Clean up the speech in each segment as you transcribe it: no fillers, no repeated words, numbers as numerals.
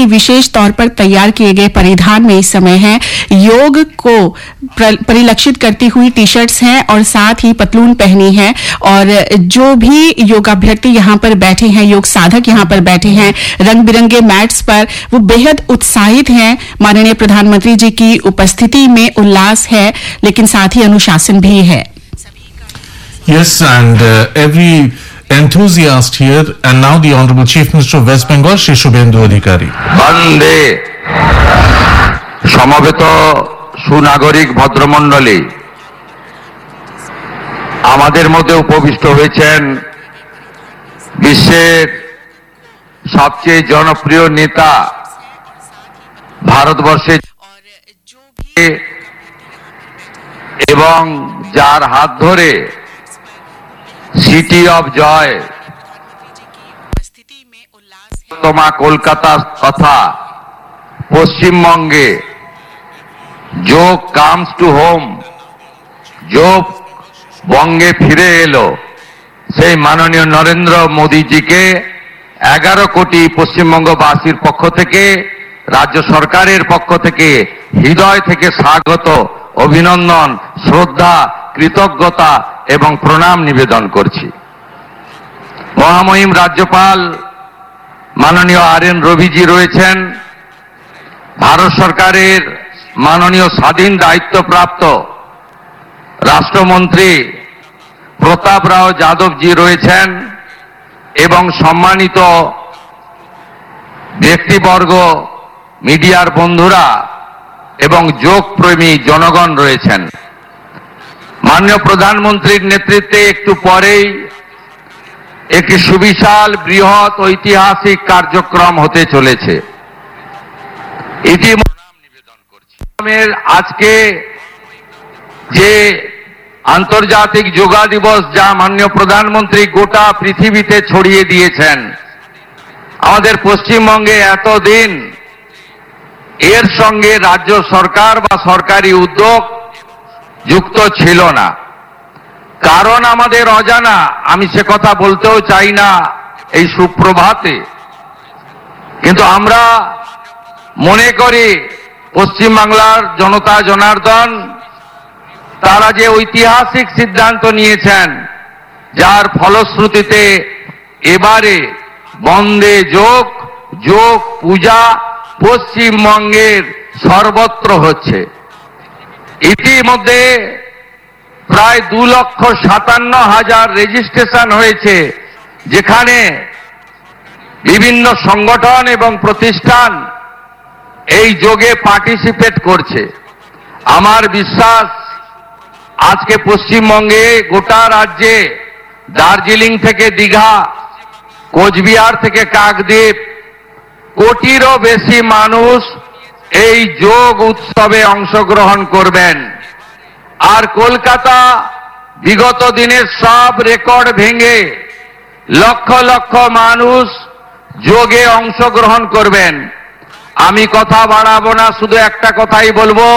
विशेष तौर पर तैयार किए गए परिधान में इस समय है। योग को परिलक्षित करती हुई टी शर्ट्स हैं और साथ ही पतलून पहनी है, और जो भी योगाभ्यर्थी यहाँ पर बैठे हैं, योग साधक यहाँ पर बैठे हैं रंग बिरंगे मैट्स पर, वो बेहद उत्साहित हैं। माननीय प्रधानमंत्री जी की उपस्थिति में उल्लास है, लेकिन साथ ही अनुशासन भी है। Yes, and every enthusiast here, and now the Honorable Chief Minister of West Bengal, Shri Shubhendu Adhikari. Bande সমবেত সুনাগরিক ভদ্রমণ্ডলী, আমাদের মধ্যে উপবিষ্ট হয়েছেন বিশ্বের সবচেয়ে জনপ্রিয় নেতা, ভারতবর্ষে এবং যার হাত ধরে সিটি অফ জয় তোমা কলকাতা তথা পশ্চিমবঙ্গে যোগ কামস টু হোম, যোগ বঙ্গে ফিরে এলো, সেই মাননীয় নরেন্দ্র মোদীজিকে 11 কোটি পশ্চিমবঙ্গবাসীর পক্ষ থেকে, রাজ্য সরকারের পক্ষ থেকে হৃদয় থেকে স্বাগত, অভিনন্দন, শ্রদ্ধা, কৃতজ্ঞতা এবং প্রণাম নিবেদন করছি। মহামহিম রাজ্যপাল মাননীয় RN রবিজি রয়েছেন, ভারত সরকারের মাননীয় স্বাধীন দায়িত্বপ্রাপ্ত রাষ্ট্রমন্ত্রী প্রতাপ রাও যাদবজি রয়েছেন এবং সম্মানিত ব্যক্তিবর্গ, মিডিয়ার বন্ধুরা এবং যোগপ্রেমী জনগণ রয়েছেন। মাননীয় প্রধানমন্ত্রীর নেতৃত্বে একটু পরেই একটি সুবিশাল বৃহৎ ঐতিহাসিক কার্যক্রম হতে চলেছে। আজকে যে আন্তর্জাতিক যোগা দিবস, যা মাননীয় প্রধানমন্ত্রী গোটা পৃথিবীতে ছড়িয়ে দিয়েছেন, আমাদের পশ্চিমবঙ্গে এতদিন এর সঙ্গে রাজ্য সরকার বা সরকারি উদ্যোগ যুক্ত ছিল না। কারণ আমাদের অজানা, আমি সে কথা বলতেও চাই না এই সুপ্রভাতে, কিন্তু আমরা মনে করি পশ্চিমবাংলার জনতা জনার্দন তারা যে ঐতিহাসিক সিদ্ধান্ত নিয়েছেন, যার ফলশ্রুতিতে এবারে বন্দে যোগ, যোগ পূজা পশ্চিমবঙ্গের সর্বত্র হচ্ছে। ইতিমধ্যে প্রায় 2,57,000 রেজিস্ট্রেশন হয়েছে, যেখানে বিভিন্ন সংগঠন এবং প্রতিষ্ঠান এই যোগে পার্টিসিপেট করছে। আমার বিশ্বাস আজকে পশ্চিমবঙ্গে গোটা রাজ্যে দার্জিলিং থেকে দীঘা, কোচবিহার থেকে কাকদ্বীপ, কোটিরও বেশি মানুষ এই যোগ উৎসবে অংশগ্রহণ করবেন। আর কলকাতা বিগত দিনের সব রেকর্ড ভেঙে লক্ষ লক্ষ মানুষ যোগে অংশগ্রহণ করবেন। আমি কথা বাড়াবো না, শুধু একটা কথাই বলবো,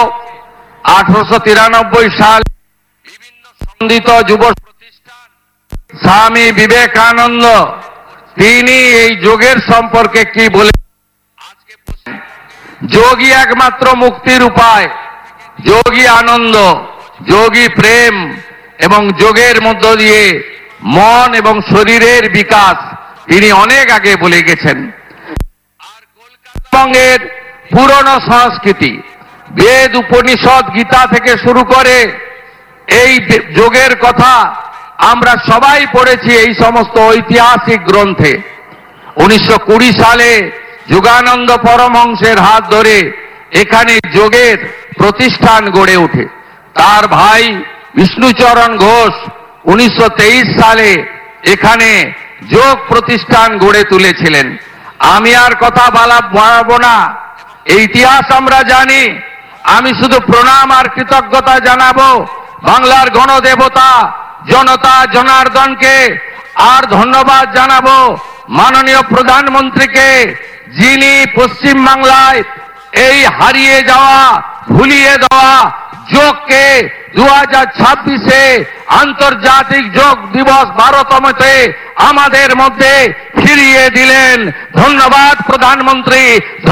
1893 সাল বিভিন্ন সন্দিত যুব প্রতিষ্ঠান স্বামী বিবেকানন্দ তিনি এই যোগের সম্পর্কে কি বলে, যোগই একমাত্র মুক্তির উপায়, যোগী আনন্দ, যোগী প্রেম এবং যোগের মধ্য দিয়ে মন এবং শরীরের বিকাশ তিনি অনেক আগে বলে গেছেন। আর কলকাতাবঙ্গের পুরনো সংস্কৃতি, বেদ উপনিষদ গীতা থেকে শুরু করে এই যোগের কথা আমরা সবাই পড়েছি এই সমস্ত ঐতিহাসিক গ্রন্থে। 1920 সালে যোগানন্দ পরমহংসের হাত ধরে এখানে যোগের প্রতিষ্ঠান গড়ে ওঠে। তার ভাই বিষ্ণুচরণ ঘোষ 1923 সালে এখানে যোগ প্রতিষ্ঠান গড়ে তুলেছিলেন। আমি আর কথা বাড়াবো না, এই ইতিহাস আমরা জানি। আমি শুধু প্রণাম আর কৃতজ্ঞতা জানাবো বাংলার গণদেবতা জনতা জনার্দনকে, আর ধন্যবাদ জানাবো মাননীয় প্রধানমন্ত্রীকে, যিনি পশ্চিম বাংলায় এই হারিয়ে যাওয়া, ভুলিয়ে দেওয়া যোগকে 2026-এ আন্তর্জাতিক যোগ দিবস 12তমতে আমাদের মধ্যে ফিরিয়ে দিলেন। ধন্যবাদ প্রধানমন্ত্রী।